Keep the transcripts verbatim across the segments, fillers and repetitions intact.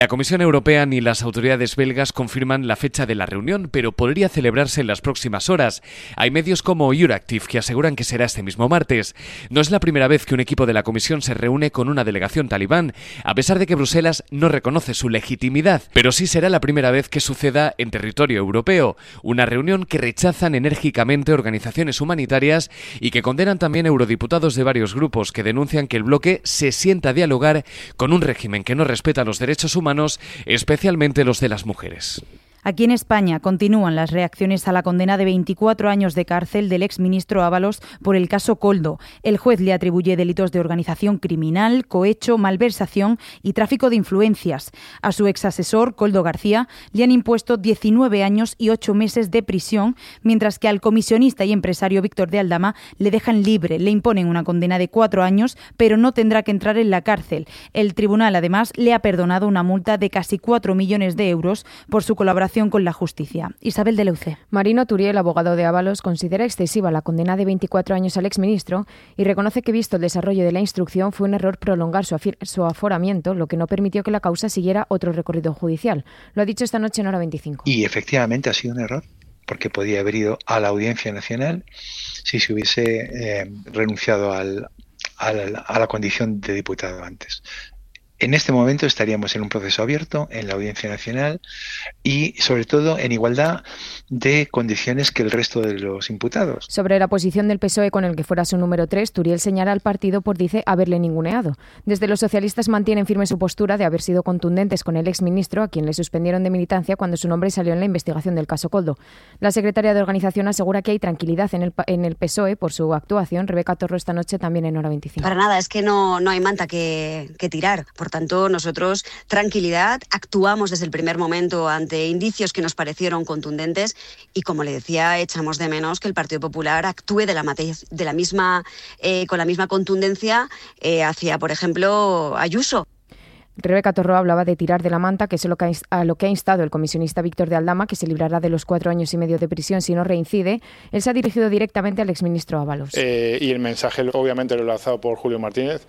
La Comisión Europea ni las autoridades belgas confirman la fecha de la reunión, pero podría celebrarse en las próximas horas. Hay medios como Euractiv que aseguran que será este mismo martes. No es la primera vez que un equipo de la Comisión se reúne con una delegación talibán, a pesar de que Bruselas no reconoce su legitimidad, pero sí será la primera vez que suceda en territorio europeo, una reunión que rechazan enérgicamente organizaciones humanitarias y que condenan también eurodiputados de varios grupos que denuncian que el bloque se sienta a dialogar con un régimen que no respeta los derechos humanos, especialmente los de las mujeres. Aquí en España continúan las reacciones a la condena de veinticuatro años de cárcel del exministro Ábalos por el caso Koldo. El juez le atribuye delitos de organización criminal, cohecho, malversación y tráfico de influencias. A su exasesor, Koldo García, le han impuesto diecinueve años y ocho meses de prisión, mientras que al comisionista y empresario Víctor de Aldama le dejan libre. Le imponen una condena de cuatro años, pero no tendrá que entrar en la cárcel. El tribunal, además, le ha perdonado una multa de casi cuatro millones de euros por su colaboración con la justicia. Isabel de Leuce. Marino Turiel, abogado de Ábalos, considera excesiva la condena de veinticuatro años al exministro y reconoce que, visto el desarrollo de la instrucción, fue un error prolongar su, afir- su aforamiento, lo que no permitió que la causa siguiera otro recorrido judicial. Lo ha dicho esta noche en Hora veinticinco. Y efectivamente ha sido un error, porque podía haber ido a la Audiencia Nacional si se hubiese eh, renunciado al, al, a la condición de diputado antes. En este momento estaríamos en un proceso abierto en la Audiencia Nacional y, sobre todo, en igualdad de condiciones que el resto de los imputados. Sobre la posición del P S O E con el que fuera su número tres, Turiel señala al partido por, dice, haberle ninguneado. Desde los socialistas mantienen firme su postura de haber sido contundentes con el exministro, a quien le suspendieron de militancia cuando su nombre salió en la investigación del caso Koldo. La secretaria de organización asegura que hay tranquilidad en el, en el P S O E por su actuación. Rebeca Torro esta noche también en Hora veinticinco. Para nada, es que no, no hay manta que, que tirar. Por tanto, nosotros, tranquilidad, actuamos desde el primer momento ante indicios que nos parecieron contundentes y, como le decía, echamos de menos que el Partido Popular actúe de la, de la misma, eh, con la misma contundencia eh, hacia, por ejemplo, Ayuso. Rebeca Torro hablaba de tirar de la manta, que es lo que ha, a lo que ha instado el comisionista Víctor de Aldama, que se librará de los cuatro años y medio de prisión si no reincide. Él se ha dirigido directamente al exministro Ábalos. Eh, y el mensaje, obviamente, lo he lanzado por Julio Martínez.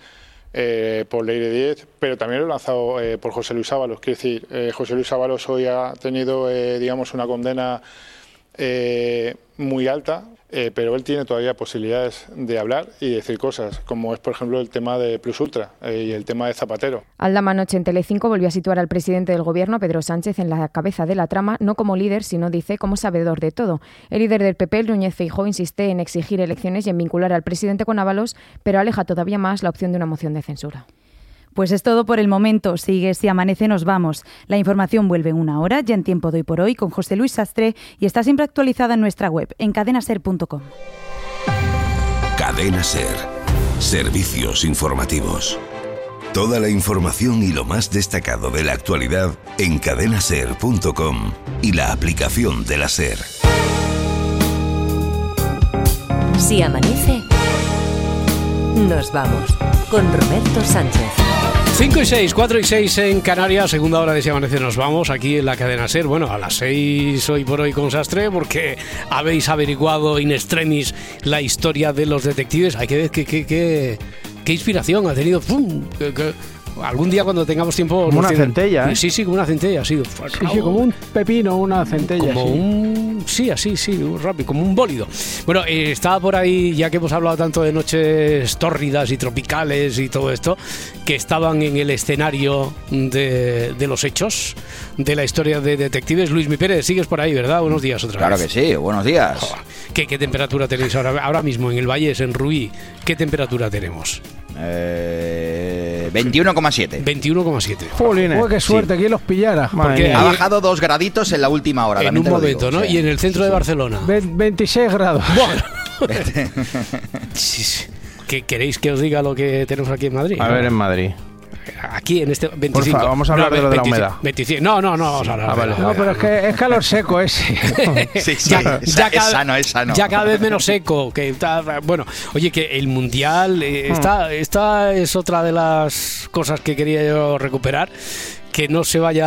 Eh, por Leire Díez, pero también lo he lanzado eh, por José Luis Ábalos. Quiero decir, eh, José Luis Ábalos hoy ha tenido, eh, digamos, una condena eh, muy alta, eh, pero él tiene todavía posibilidades de hablar y decir cosas, como es, por ejemplo, el tema de Plus Ultra eh, y el tema de Zapatero. Aldama anoche en Telecinco volvió a situar al presidente del Gobierno, Pedro Sánchez, en la cabeza de la trama, no como líder, sino, dice, como sabedor de todo. El líder del P P, Núñez Feijóo, insiste en exigir elecciones y en vincular al presidente con Ábalos, pero aleja todavía más la opción de una moción de censura. Pues es todo por el momento. Sigue Si Amanece, nos vamos. La información vuelve en una hora, ya en Tiempo de Hoy por Hoy, con José Luis Sastre, y está siempre actualizada en nuestra web, en cadena ser punto com. Cadena Ser. Servicios informativos. Toda la información y lo más destacado de la actualidad en cadena ser punto com y la aplicación de la SER. Si amanece, nos vamos con Roberto Sánchez. cinco y seis, cuatro y seis en Canarias, segunda hora de Si Amanece nos vamos, aquí en la cadena SER. Bueno, a las seis hoy por hoy con Sastre, porque habéis averiguado in extremis la historia de los detectives. Hay que ver qué, qué, qué, qué inspiración ha tenido. ¡Pum! Que, que, algún día cuando tengamos tiempo... Como una tiene... centella, ¿eh? Sí, sí, como una centella, ha sido. Sí, sí, como un pepino, una centella. Como sí. un... Sí, así, sí, rápido, como un bólido. Bueno, eh, estaba por ahí, ya que hemos hablado tanto de noches tórridas y tropicales y todo esto, que estaban en el escenario de, de los hechos, de la historia de detectives. Luis Mi Pérez, sigues por ahí, ¿verdad? Buenos días otra claro vez. Claro que sí, buenos días. Oh, ¿qué, ¿Qué temperatura tenéis ahora, ahora mismo en el Vallés, en Ruí? ¿Qué temperatura tenemos? Eh, veintiuno coma siete. veintiuno coma siete. Jolines, qué suerte, sí. Que los pillara. Porque ha bajado dos graditos en la última hora. En un momento, digo, ¿no? Sí. Y en el centro sí, de Barcelona. veintiséis grados. Bueno. ¿Qué queréis que os diga lo que tenemos aquí en Madrid? A ver, en Madrid. Aquí en este veinticinco. Por favor, vamos a hablar no, de lo de veinticinco, la humedad. veinticinco. No, no, no, vamos a hablar. Ah, vale. No, pero es que es calor seco ese. Sí, sí, ya, es, ya es cada, sano, es sano. Ya cada vez menos seco. Que está, bueno, oye, que el Mundial, eh, esta, esta es otra de las cosas que quería yo recuperar. que no se vaya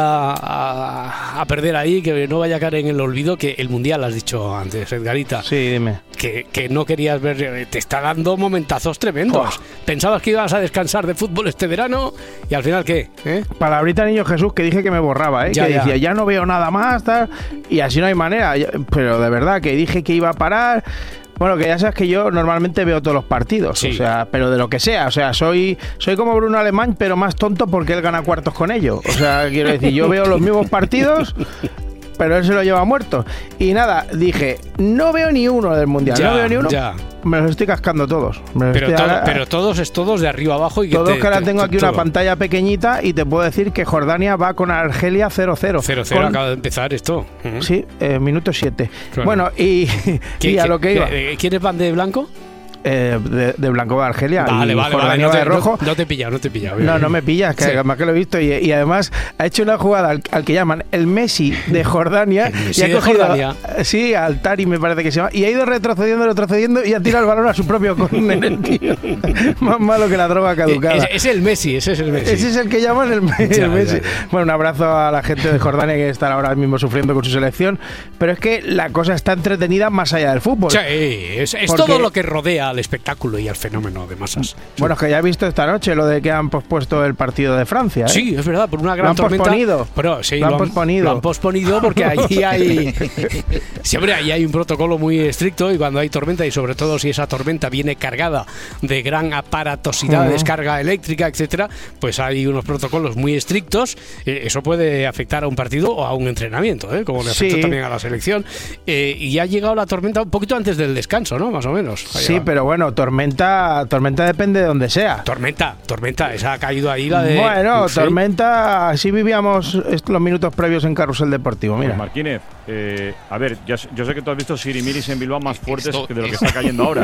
a, a perder ahí, que no vaya a caer en el olvido, que el Mundial, has dicho antes, Edgarita. Sí, dime. Que, que no querías ver, te está dando momentazos tremendos. Oh. Pensabas que ibas a descansar de fútbol este verano y al final, ¿qué? ¿Eh? Palabrita Niño Jesús que dije que me borraba, ¿eh? Ya, que ya. decía, ya no veo nada más, tal, y así no hay manera. Pero de verdad, que dije que iba a parar. Bueno, que ya sabes que yo normalmente veo todos los partidos, sí. o sea, pero de lo que sea, o sea, soy soy como Bruno Alemán, pero más tonto porque él gana cuartos con ello. O sea, quiero decir, yo veo los mismos partidos, pero él se lo lleva muerto. Y nada, dije, no veo ni uno del Mundial, ya, no veo ni uno. Ya. Me los estoy cascando todos. Pero, estoy todo, ahora, pero todos es todos de arriba abajo. Y que todos te, que ahora te, tengo te, aquí todo. Una pantalla pequeñita y te puedo decir que Jordania va con Argelia cero cero. cero cero con... acaba de empezar esto. Uh-huh. Sí, eh, minuto siete. Claro. Bueno, y, y a lo que iba. ¿Quiénes van de blanco? Eh, de, de blanco de Argelia vale, y vale, Jordania vale, no de rojo. No, no te he pillado, no te he pillado. No, no me pillas, que sí. además que lo he visto y, y además ha hecho una jugada al, al que llaman el Messi de Jordania. El Messi y ha de cogido, Jordania. Sí, al Tari me parece que se llama, y ha ido retrocediendo, retrocediendo y ha tirado el balón a su propio córner, tío. Más malo que la droga caducada. Es, es el Messi, ese es el Messi. Ese es el que llaman el, el ya, Messi. Ya, ya. Bueno, un abrazo a la gente de Jordania que está ahora mismo sufriendo con su selección, pero es que la cosa está entretenida más allá del fútbol. Sí, es, es porque... todo lo que rodea al espectáculo y al fenómeno de masas. Bueno, es que ya he visto esta noche lo de que han pospuesto el partido de Francia, ¿eh? Sí, es verdad, por una gran lo han tormenta. Posponido. Pero, sí, lo han lo han posponido. Lo han posponido porque allí hay siempre ahí hay un protocolo muy estricto y cuando hay tormenta y sobre todo si esa tormenta viene cargada de gran aparatosidad, uh-huh. descarga eléctrica, etcétera, pues hay unos protocolos muy estrictos. Eh, eso puede afectar a un partido o a un entrenamiento, ¿eh? Como le afectó sí. también a la selección. Eh, y ha llegado la tormenta un poquito antes del descanso, ¿no? Más o menos. Sí, pero bueno, tormenta tormenta depende de donde sea. Tormenta, tormenta, esa ha caído ahí la de... Bueno, ¿sí? tormenta, así vivíamos los minutos previos en Carrusel Deportivo, mira. Pues Martínez, eh, a ver, yo, yo sé que tú has visto sirimiris en Bilbao más fuertes esto, que de lo que está cayendo ahora.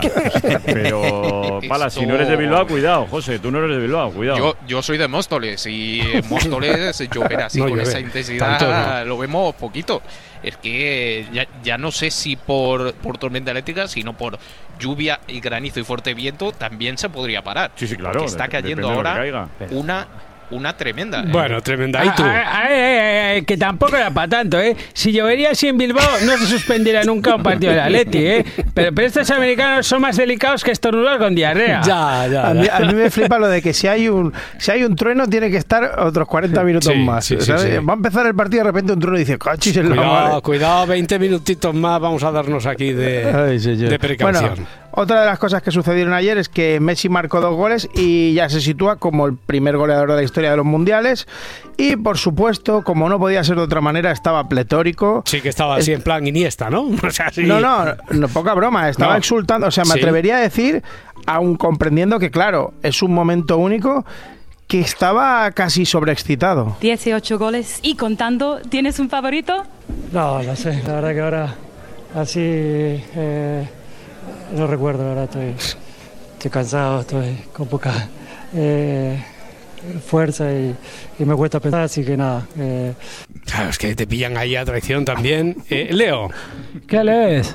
Pero, Pala, esto... si no eres de Bilbao, cuidado, José, tú no eres de Bilbao, cuidado. Yo, yo soy de Móstoles y en Móstoles llover así no, con llover. esa intensidad Tanto, no. lo vemos poquito. Es que ya, ya no sé si por, por tormenta eléctrica, sino por lluvia y granizo y fuerte viento también se podría parar. Sí, sí, claro. Porque está cayendo ahora una... Una tremenda. Bueno, tremenda. ¿Y tú? Ah, ah, ah, ah, que tampoco era para tanto, ¿eh? Si llovería así en Bilbao, no se suspendiera nunca un partido de la Atleti, ¿eh? Pero, pero estos americanos son más delicados que estornudar con diarrea. Ya, ya. A mí, a mí me flipa lo de que si hay un si hay un trueno, tiene que estar otros cuarenta minutos sí, más. Sí, sí, sí. Va a empezar el partido y de repente un trueno y dice, cachis en la madre. Cuidado, veinte minutitos más vamos a darnos aquí de, Ay, sí, sí. de precaución. Bueno, otra de las cosas que sucedieron ayer es que Messi marcó dos goles y ya se sitúa como el primer goleador de la historia de los mundiales. Y por supuesto, como no podía ser de otra manera, estaba pletórico. Sí, que estaba así en plan Iniesta, ¿no? O sea, sí. No, no, no, poca broma, estaba no. exultando. O sea, me sí. atrevería a decir, aun comprendiendo que, claro, es un momento único, que estaba casi sobreexcitado. dieciocho goles y contando, ¿tienes un favorito? No, no sé, la verdad que ahora así... Eh... No recuerdo, la verdad, estoy, estoy cansado, estoy con poca eh, fuerza y, y me cuesta pensar, así que nada. Eh. Claro, es que te pillan ahí a traición también. Eh, Leo. ¿Qué lees?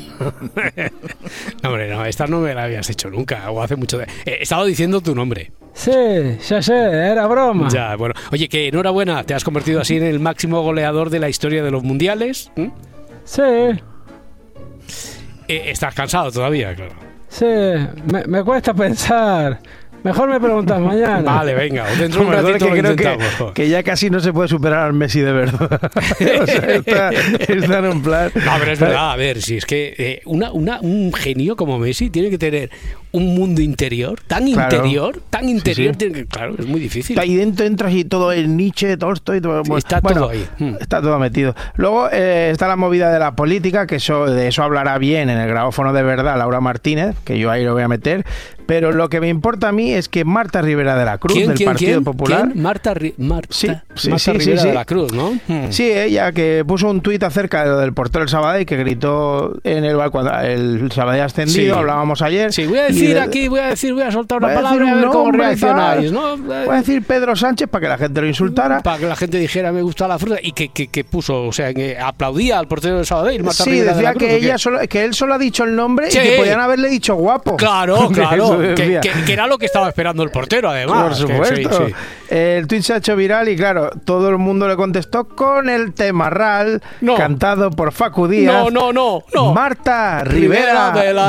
No, hombre, no, esta no me la habías hecho nunca, o hace mucho... De... Eh, he estado diciendo tu nombre. Sí, ya sé, era broma. Ya, bueno. Oye, que enhorabuena, te has convertido así en el máximo goleador de la historia de los mundiales. ¿Mm? Sí. Estás cansado todavía, claro. Sí, me, me cuesta pensar. Mejor me preguntas mañana. Vale, venga, dentro de un ratito que lo creo intentamos. Que, que ya casi no se puede superar al Messi de verdad. O sea, está, está en un plan... No, pero es verdad, a ver, si es que eh, una, una, un genio como Messi tiene que tener un mundo interior, tan claro. interior, tan interior, sí, sí. Que, claro, es muy difícil. Ahí dentro entras y todo el Nietzsche, Tolstoy, todo, sí, está bueno, todo ahí. Hmm. Está todo metido. Luego eh, está la movida de la política, que eso, de eso hablará bien en el grabófono de verdad Laura Martínez, que yo ahí lo voy a meter. Pero lo que me importa a mí es que Marta Rivera de la Cruz, ¿Quién, del quién, Partido quién? Popular... ¿Quién? Marta, Ri Marta, sí, sí, Marta sí, Rivera sí, de la Cruz, ¿no? Hmm. Sí, ella que puso un tuit acerca de lo del portero del Sabadell, que gritó en el balcón, el Sabadell ascendido, sí. hablábamos ayer. Sí, voy a decir decir aquí, voy a decir, voy a soltar una voy a palabra y a ver cómo reaccionáis, ¿no? Voy a decir Pedro Sánchez para que la gente lo insultara. Para que la gente dijera me gusta la fruta y que, que, que puso, o sea, que aplaudía al portero de Sabadell. Marta Sí, Rivera de decía la Cruz, que, ¿o qué? ella solo, que él solo ha dicho el nombre Sí. y que podían haberle dicho guapo. Claro, claro. Eso que, decía. que, que era lo que estaba esperando el portero, además. Por supuesto. Que, sí, sí. El tweet se ha hecho viral y claro, todo el mundo le contestó con el Temarral No. cantado por Facu Díaz. No, no, no, no. Marta Rivera, Rivera de la